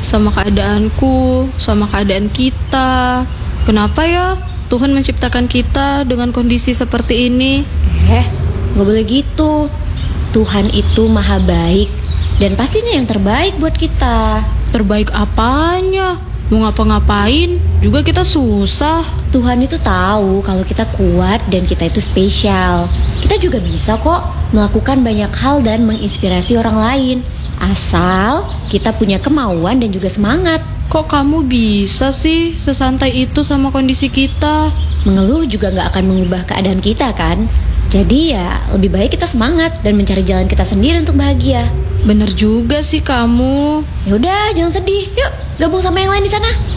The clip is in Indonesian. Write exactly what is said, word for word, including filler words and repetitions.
sama keadaanku, sama keadaan kita. Kenapa ya Tuhan menciptakan kita dengan kondisi seperti ini? Eh, gak boleh gitu. Tuhan itu maha baik dan pastinya yang terbaik buat kita. Terbaik apanya? Mau ngapa-ngapain juga kita susah. Tuhan itu tahu kalau kita kuat dan kita itu spesial. Kita juga bisa kok melakukan banyak hal dan menginspirasi orang lain, asal kita punya kemauan dan juga semangat. Kok kamu bisa sih sesantai itu sama kondisi kita? Mengeluh juga gak akan mengubah keadaan kita kan. Jadi ya lebih baik kita semangat dan mencari jalan kita sendiri untuk bahagia. Bener juga sih kamu. Yaudah, jangan sedih. Yuk, gabung sama yang lain di sana.